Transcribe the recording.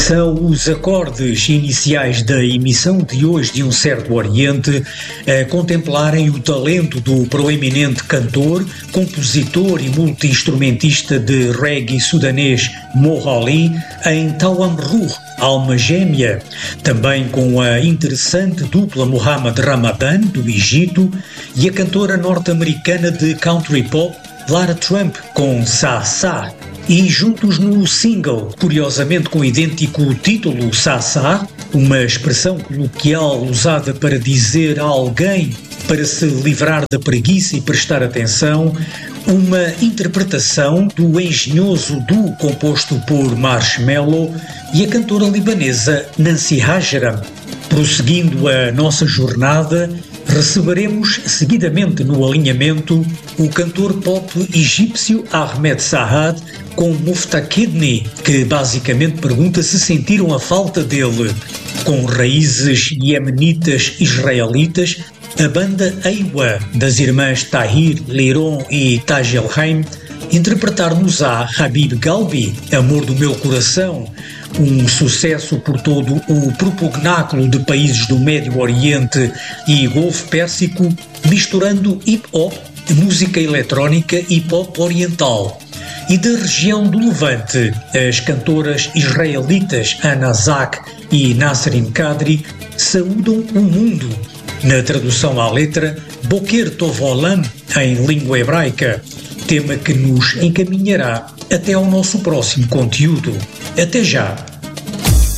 São os acordes iniciais da emissão de hoje de Um Certo Oriente a contemplarem o talento do proeminente cantor, compositor e multi-instrumentista de reggae sudanês Mo Ali em Tawan Ruh, Alma Gêmea, também com a interessante dupla Muhammad Ramadan, do Egito, e a cantora norte-americana de country pop Lara Trump, com Sa Sa. E juntos no single, curiosamente com o idêntico título Sa Sa, uma expressão coloquial usada para dizer a alguém para se livrar da preguiça e prestar atenção, uma interpretação do engenhoso duo composto por Marshmello e a cantora libanesa Nancy Hajram. Prosseguindo a nossa jornada, receberemos seguidamente no alinhamento o cantor pop egípcio Ahmed Saad com Mufta Kidney, que basicamente pergunta se sentiram a falta dele. Com raízes iemenitas israelitas, a banda Eiwa, das irmãs Tahir, Liron e Taj El-Haim, interpretar-nos-á Habib Galbi, Amor do Meu Coração, um sucesso por todo o propugnáculo de países do Médio Oriente e Golfo Pérsico, misturando hip-hop, música eletrónica e pop oriental. E da região do Levante, as cantoras israelitas Ana Zak e Nasrin Kadri saúdam o mundo. Na tradução à letra, Boker Tov Olam, em língua hebraica, tema que nos encaminhará até ao nosso próximo conteúdo. Até já!